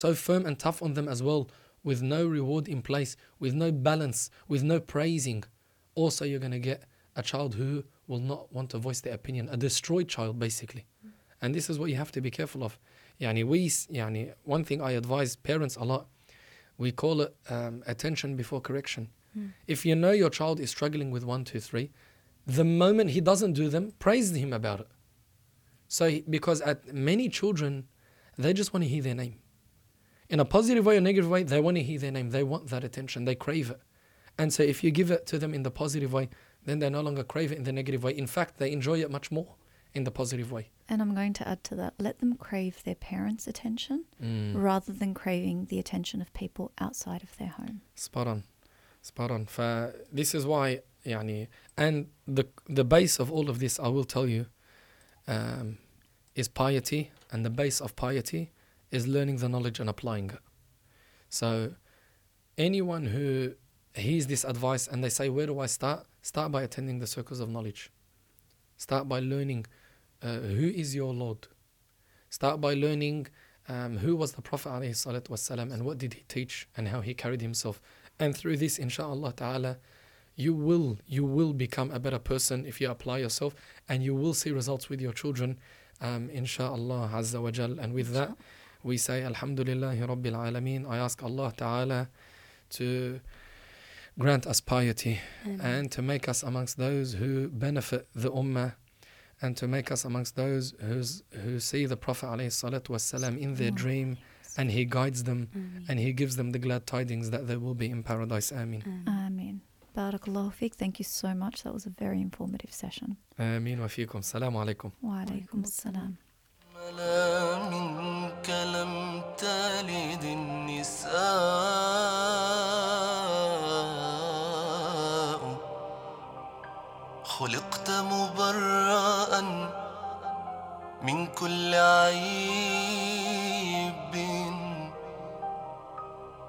so firm and tough on them as well, with no reward in place, with no balance, with no praising, also you're going to get a child who will not want to voice their opinion, a destroyed child basically. And this is what you have to be careful of. One thing I advise parents a lot, we call it attention before correction. If you know your child is struggling with 1, 2, 3, the moment he doesn't do them, praise him about it. So, because at many children, they just want to hear their name. In a positive way or negative way, they want to hear their name. They want that attention. They crave it. And so if you give it to them in the positive way, then they no longer crave it in the negative way. In fact, they enjoy it much more in the positive way. And I'm going to add to that, let them crave their parents' attention rather than craving the attention of people outside of their home. Spot on. This is why, and the base of all of this, I will tell you, is piety. And the base of piety is learning the knowledge and applying it. So anyone who hears this advice and they say, where do I start? Start by attending the circles of knowledge. Start by learning who is your Lord. Start by learning who was the Prophet ﷺ and what did he teach and how he carried himself. And through this, inshallah ta'ala, you will become a better person if you apply yourself, and you will see results with your children, inshallah azza wa jal. And with that, we say Alhamdulillahi Rabbil Alameen. I ask Allah Ta'ala to grant us piety and to make us amongst those who benefit the Ummah, and to make us amongst those who see the Prophet ﷺ in their dream, and he guides them and he gives them the glad tidings that they will be in paradise. Ameen. Ameen. Barakallahu feek. Thank you so much. That was a very informative session. Ameen wa feekum. Salamu alaikum. Wa alaikum assalam. لا منك لم تلد النساء خلقت مبرأ من كل عيب